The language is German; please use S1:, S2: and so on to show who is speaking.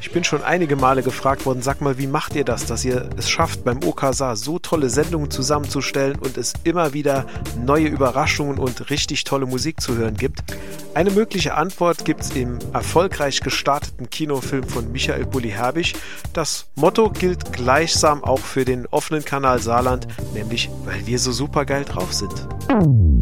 S1: Ich bin schon einige Male gefragt worden, sag mal, wie macht ihr das, dass ihr es schafft, beim OKSAR so tolle Sendungen zusammenzustellen und es immer wieder neue Überraschungen und richtig tolle Musik zu hören gibt? Eine mögliche Antwort gibt es im erfolgreich gestarteten Kinofilm von Michael Bulli-Herbig. Das Motto gilt gleichsam auch für den offenen Kanal Saarland, nämlich weil wir so supergeil drauf sind.